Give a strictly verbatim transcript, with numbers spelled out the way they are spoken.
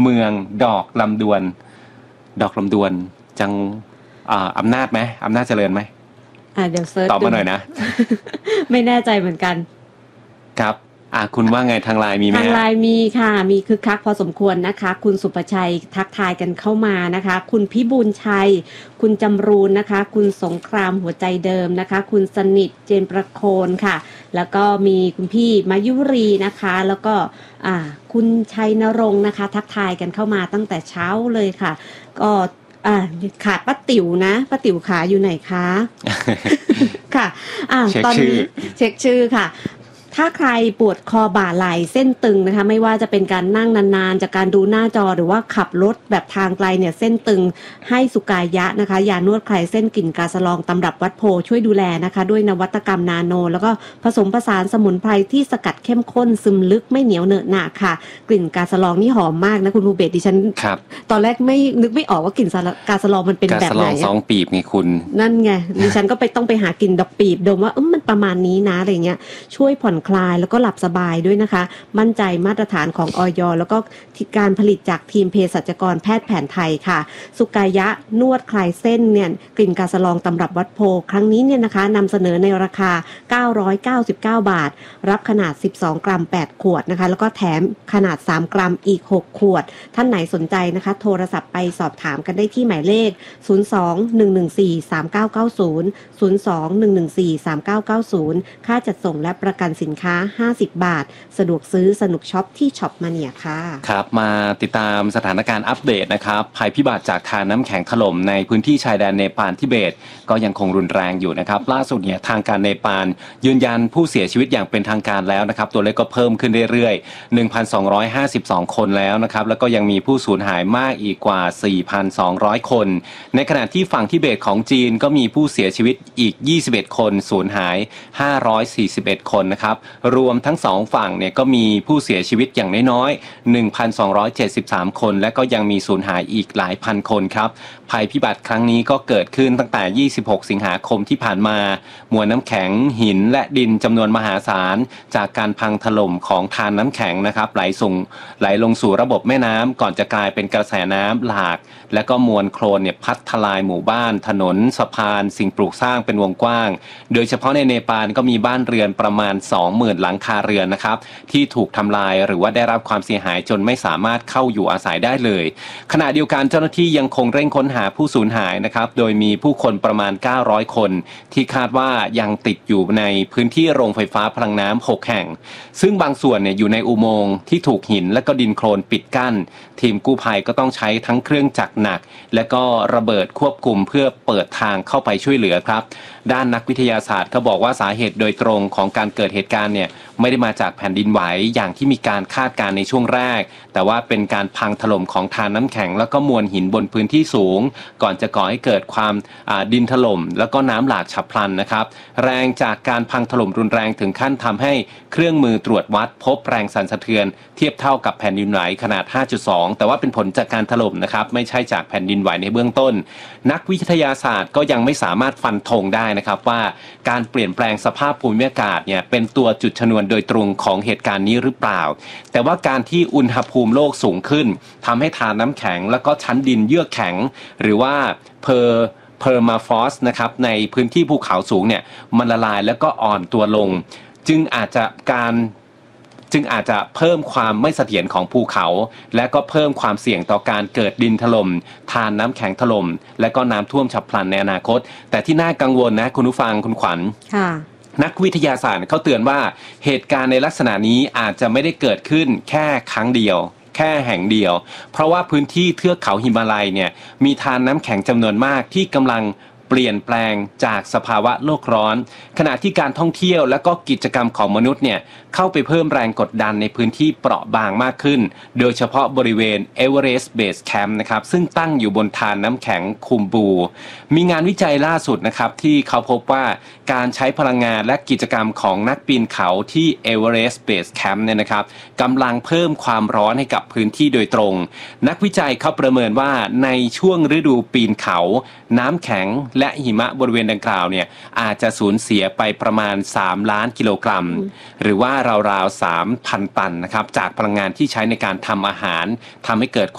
มืองดอกลำดวนดอกลำดวนจังอำนาจไหมอำนาจเจริญไหมอ่าเดี๋ยวเซิร์ชตอบมาหน่อยนะไม่แน่ใจเหมือนกันครับอ่ะคุณว่าไงทางไลน์มีไหมทางไลน์มีค่ะมีคึกคักพอสมควรนะคะคุณสุประชัยทักทายกันเข้ามานะคะคุณพิบูลชัยคุณจำรูนนะคะคุณสงครามหัวใจเดิมนะคะคุณสนิทเจนประโคนค่ะแล้วก็มีคุณพี่มายุรีนะคะแล้วก็อ่าคุณชัยนรงค์นะคะทักทายกันเข้ามาตั้งแต่เช้าเลยค่ะก็อ่าขาดป้าติ๋วนะป้าติ๋วขาอยู่ไหนคะ ค่ะอ่าตอนนี้เช็คชื่อค่ะถ้าใครปวดคอบ่าไหล่เส้นตึงนะคะไม่ว่าจะเป็นการนั่งนานๆจากการดูหน้าจอหรือว่าขับรถแบบทางไกลเนี่ยเส้นตึงให้สุกายะนะคะยานวดคลายเส้นกลิ่นกาสะลองตำรับวัดโพช่วยดูแลนะคะด้วยนวัตกรรมนาโนแล้วก็ผสมผสานสมุนไพรที่สกัดเข้มข้นซึมลึกไม่เหนียวเหนอะหนะค่ะกลิ่นกาสะลองนี่หอมมากนะคุณภูเบศดิฉันตอนแรกไม่นึกไม่ออกว่ากลิ่นกาสะลองมันเป็นแบบไหนกาสะลองสองปีบไงคุณนั่นไงดิฉันก็ไปต้องไปหากลิ่นดอกปีบดมว่าเออมันประมาณนี้นะอะไรเงี้ยช่วยผ่อนคลายแล้วก็หลับสบายด้วยนะคะมั่นใจมาตรฐานของอย.แล้วก็การผลิตจากทีมเภสัชกรแพทย์แผนไทยค่ะสุกายะนวดคลายเส้นเนี่ยกลิ่นกาสะลองตำรับวัดโพครั้งนี้เนี่ยนะคะนำเสนอในราคาเก้าร้อยเก้าสิบเก้าบาทรับขนาดสิบสองกรัมแปดขวดนะคะแล้วก็แถมขนาดสามกรัมอีกหกขวดท่านไหนสนใจนะคะโทรศัพท์ไปสอบถามกันได้ที่หมายเลขศูนย์ สอง หนึ่ง หนึ่ง สี่ สาม เก้า เก้า ศูนย์ ศูนย์ สอง หนึ่ง หนึ่ง สี่ สาม เก้า เก้า ศูนย์ค่าจัดส่งและประกันสินค้าห้าสิบบาทสะดวกซื้อสนุกช็อปที่ช็อปมาเนียค่ะครับมาติดตามสถานการณ์อัปเดตนะครับภัยพิบัติจากทานน้ำแข็งถล่มในพื้นที่ชายแดนเนปาลทิเบตก็ยังคงรุนแรงอยู่นะครับล่าสุดเนี่ยทางการเนปาลยืนยันผู้เสียชีวิตอย่างเป็นทางการแล้วนะครับตัวเลขก็เพิ่มขึ้นเรื่อยๆ หนึ่งพันสองร้อยห้าสิบสอง คนแล้วนะครับแล้วก็ยังมีผู้สูญหายมากอีกกว่า สี่พันสองร้อย คนในขณะที่ฝั่งทิเบตของจีนก็มีผู้เสียชีวิตอีกยี่สิบเอ็ดคนสูญหายห้าร้อยสี่สิบเอ็ดคนนะครับรวมทั้งสองฝั่งเนี่ยก็มีผู้เสียชีวิตอย่างน้อยๆ หนึ่งพันสองร้อยเจ็ดสิบสาม คนและก็ยังมีสูญหายอีกหลายพันคนครับภัยพิบัติครั้งนี้ก็เกิดขึ้นตั้งแต่ยี่สิบหกสิงหาคมที่ผ่านมามวลน้ำแข็งหินและดินจำนวนมหาศาลจากการพังถล่มของทานน้ำแข็งนะครับไหลส่งไหลลงสู่ระบบแม่น้ำก่อนจะกลายเป็นกระแสน้ำหลากและก็มวลโคลนเนี่ยพัดทลายหมู่บ้านถนนสะพานสิ่งปลูกสร้างเป็นวงกว้างโดยเฉพาะในเนปาลก็มีบ้านเรือนประมาณ สองหมื่น หลังคาเรือนนะครับที่ถูกทำลายหรือว่าได้รับความเสียหายจนไม่สามารถเข้าอยู่อาศัยได้เลยขณะเดียวกันเจ้าหน้าที่ยังคงเร่งค้นหาผู้สูญหายนะครับโดยมีผู้คนประมาณเก้าร้อยคนที่คาดว่ายังติดอยู่ในพื้นที่โรงไฟฟ้าพลังน้ำหกแห่งซึ่งบางส่วนเนี่ยอยู่ในอุโมงค์ที่ถูกหินและก็ดินโคลนปิดกั้นทีมกู้ภัยก็ต้องใช้ทั้งเครื่องจักรหนักและก็ระเบิดควบคุมเพื่อเปิดทางเข้าไปช่วยเหลือครับด้านนักวิทยาศาสตร์เขาบอกว่าสาเหตุโดยตรงของการเกิดเหตุการณ์เนี่ยไม่ได้มาจากแผ่นดินไหวอย่างที่มีการคาดการณ์ในช่วงแรกแต่ว่าเป็นการพังถล่มของทานน้ำแข็งแล้วก็มวลหินบนพื้นที่สูงก่อนจะก่อให้เกิดความดินถล่มแล้วก็น้ำหลากฉับพลันนะครับแรงจากการพังถล่มรุนแรงถึงขั้นทำให้เครื่องมือตรวจวัดพบแรงสั่นสะเทือนเทียบเท่ากับแผ่นดินไหวขนาด ห้าจุดสอง แต่ว่าเป็นผลจากการถล่มนะครับไม่ใช่จากแผ่นดินไหวในเบื้องต้นนักวิทยาศาสตร์ก็ยังไม่สามารถฟันธงได้นะครับว่าการเปลี่ยนแปลงสภาพภูมิอากาศเนี่ยเป็นตัวจุดชนวนโดยตรงของเหตุการณ์นี้หรือเปล่าแต่ว่าการที่อุณหภูมิโลกสูงขึ้นทำให้ทานน้ำแข็งแล้วก็ชั้นดินเยือกแข็งหรือว่าเพอร์เพอร์มาฟอสนะครับในพื้นที่ภูเขาสูงเนี่ยมันละลายแล้วก็อ่อนตัวลงจึงอาจจะการจึงอาจจะเพิ่มความไม่เสถียรของภูเขาและก็เพิ่มความเสี่ยงต่อการเกิดดินถล่มทานน้ำแข็งถล่มและก็น้ำท่วมฉับพลันในอนาคตแต่ที่น่ากังวลนะคุณผู้ฟังคุณขวัญค่ะนักวิทยาศาสตร์เขาเตือนว่าเหตุการณ์ในลักษณะนี้อาจจะไม่ได้เกิดขึ้นแค่ครั้งเดียวแค่แห่งเดียวเพราะว่าพื้นที่เทือกเขาหิมาลัยเนี่ยมีทานน้ำแข็งจำนวนมากที่กำลังเปลี่ยนแปลงจากสภาวะโลกร้อนขณะที่การท่องเที่ยวและก็กิจกรรมของมนุษย์เนี่ยเข้าไปเพิ่มแรงกดดันในพื้นที่เปราะบางมากขึ้นโดยเฉพาะบริเวณ Everest Base Camp นะครับซึ่งตั้งอยู่บนทานน้ำแข็งคุมบูมีงานวิจัยล่าสุดนะครับที่เขาพบว่าการใช้พลังงานและกิจกรรมของนักปีนเขาที่ Everest Base Camp เนี่ยนะครับกำลังเพิ่มความร้อนให้กับพื้นที่โดยตรงนักวิจัยเขาประเมินว่าในช่วงฤดูปีนเขาน้ำแข็งและหิมะบริเวณดังกล่าวเนี่ยอาจจะสูญเสียไปประมาณสามล้านกิโลกรัมหรือว่าราวๆ สามพัน ตันนะครับจากพลังงานที่ใช้ในการทำอาหารทำให้เกิด